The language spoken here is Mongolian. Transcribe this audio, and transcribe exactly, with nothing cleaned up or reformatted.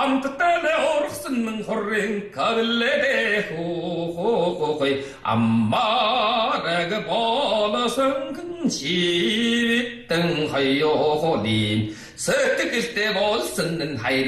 амттай орсон хоррын кавлэдэ хохохой аммараг болосон шивтэн хайохолин сэтгэлтэй болсон хайр